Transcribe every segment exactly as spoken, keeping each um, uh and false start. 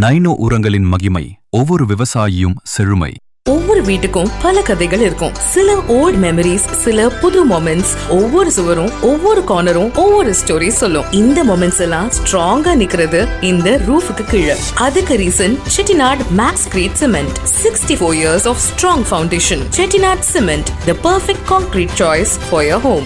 Nano உரங்களின் மகிமை, ஒவ்வொரு விவசாயியும் செழுமை. ஒவ்வொரு வீட்டுக்கும் பல கதைகள் இருக்கும். சில ஓல்ட் மெமரிஸ், சில புது மொமெண்ட்ஸ். ஒவ்வொரு சுவரும் ஒவ்வொரு கார்னரும் ஒவ்வொரு ஸ்டோரி சொல்லும். இந்த மொமெண்ட்ஸ் எல்லாம் ஸ்ட்ராங்கா நிக்கிறது இந்த ரூஃபுக்கு கீழே. அதுக்கு reason Chettinad maths great cement. Sixty four years of strong foundation. Chettinad cement, the perfect concrete choice for your home.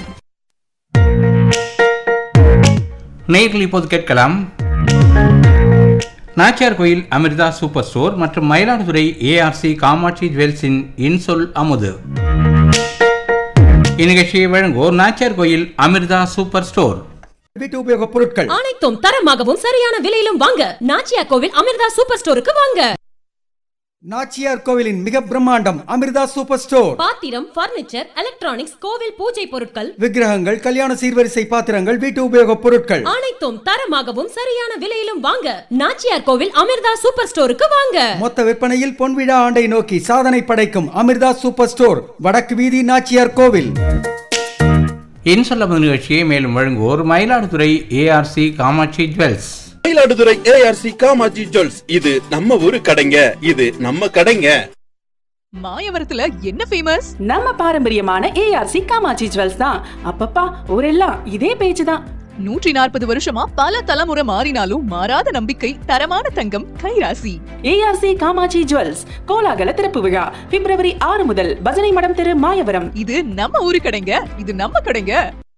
நேயர்கள் இப்போது கேட்கலாம் நாச்சியார் கோயில் அமிர்தா சூப்பர் ஸ்டோர் மற்றும் மயிலாடுதுறை ஏஆர்சி காமாட்சி ஜுவல்ஸின் இன்சொல் அமுது. இந்நிகழ்ச்சியை வழங்குவோர் நாச்சியார் கோயில் அமிர்தா சூப்பர் ஸ்டோர். வீட்டு உபயோக பொருட்கள் அனைத்தும் தரமாகவும் சரியான விலையிலும் வாங்க நாச்சியார் கோவில் அமிர்தா சூப்பர் ஸ்டோருக்கு வாங்க. நாச்சியார் கோவிலின் மிக பிரம்மாண்டம் அமிர்தா சூப்பர் ஸ்டோர். பாத்திரம், பர்னிச்சர், எலக்ட்ரானிக்ஸ், கோவில் பூஜை பொருட்கள், விக்கிரகங்கள், கல்யாண சீர்வரிசை பாத்திரங்கள், வீட்டு உபயோக பொருட்கள் அனைத்தும் தரமாகவும் சரியான விலையிலும் வாங்க நாச்சியார் கோவில் அமிர்தா சூப்பர் ஸ்டோருக்கு வாங்க. மொத்த விற்பனையில் பொன்விழா ஆண்டை நோக்கி சாதனை படைக்கும் அமிர்தா சூப்பர் ஸ்டோர், வடக்கு வீதி, நாச்சியார் கோவில். இன்சொல் அமுது நிகழ்ச்சியை மேலும் வழங்குவோர் Mayiladuthurai ARC Kamakshi jewels. Mayiladuthurai ARC Kamakshi jewels, இது நம்ம ஊரு கடைங்க, இது நம்ம கடைங்க. மாயவரத்துல என்ன ஃபேமஸ்? நம்ம பாரம்பரியமான ஏஆர்சி காமாட்சி ஜுவல்ஸ் தான். அப்பப்பா ஊரெல்லாம் இதே பேச்சு தான். நூற்றி நாற்பது வருஷமா பல தலைமுறை மாறினாலும் மாறாத நம்பிக்கை, தரமான தங்கம், கைராசி. ஏஆர்சி காமாட்சி ஜுவல்ஸ் கோலாகல திறப்பு விழா பிப்ரவரி ஆறு முதல் பஜனை மடம் தெரு, மாயவரம். இது நம்ம ஊரு கடைங்க, இது நம்ம கடைங்க.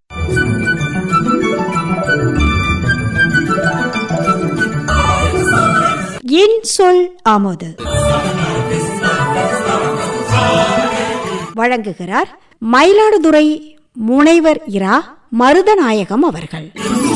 இன்சொல் அமுது வழங்குகிறார் மயிலாடுதுறை முனைவர் இரா மருதநாயகம் அவர்கள்.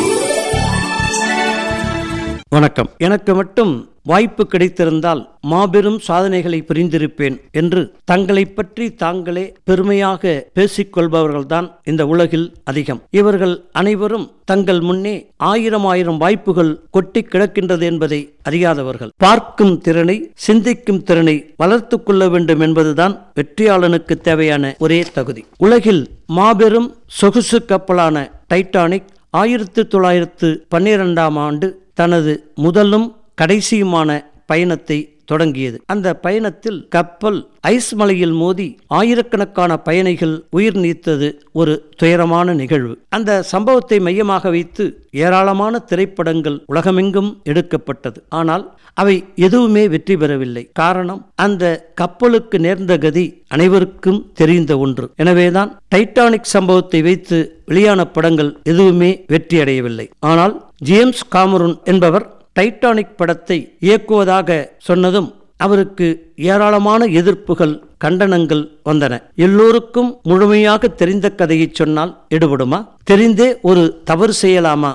வணக்கம். எனக்கு மட்டும் வாய்ப்பு கிடைத்திருந்தால் மாபெரும் சாதனைகளை புரிந்திருப்பேன் என்று தங்களை பற்றி தாங்களே பெருமையாக பேசிக்கொள்பவர்கள்தான் இந்த உலகில் அதிகம். இவர்கள் அனைவரும் தங்கள் முன்னே ஆயிரம் ஆயிரம் வாய்ப்புகள் கொட்டி கிடக்கின்றது என்பதை அறியாதவர்கள். பார்க்கும் திறனை, சிந்திக்கும் திறனை வளர்த்து கொள்ள வேண்டும் என்பதுதான் வெற்றியாளனுக்கு தேவையான ஒரே தகுதி. உலகில் மாபெரும் சொகுசு கப்பலான டைட்டானிக் ஆயிரத்தி தொள்ளாயிரத்து பன்னிரெண்டாம் ஆண்டு தனது முதலும் கடைசியுமான பயணத்தை தொடங்கியது. அந்த பயணத்தில் கப்பல் ஐஸ் மலையில் மோதி ஆயிரக்கணக்கான பயணிகள் உயிர் நீத்தது ஒரு துயரமான நிகழ்வு. அந்த சம்பவத்தை மையமாக வைத்து ஏராளமான திரைப்படங்கள் உலகமெங்கும் எடுக்கப்பட்டது. ஆனால் அவை எதுவுமே வெற்றி பெறவில்லை. காரணம், அந்த கப்பலுக்கு நேர்ந்த கதி அனைவருக்கும் தெரிந்த ஒன்று. எனவேதான் டைட்டானிக் சம்பவத்தை வைத்து வெளியான படங்கள் எதுவுமே வெற்றியடையவில்லை. ஆனால் ஜேம்ஸ் காமரூன் என்பவர் டைட்டானிக் படத்தை இயக்குவதாக சொன்னதும் அவருக்கு ஏராளமான எதிர்ப்புகள், கண்டனங்கள் வந்தன. எல்லோருக்கும் முழுமையாக தெரிந்த கதையை சொன்னால் எடுபடுமா? தெரிந்தே ஒரு தவறு செய்யலாமா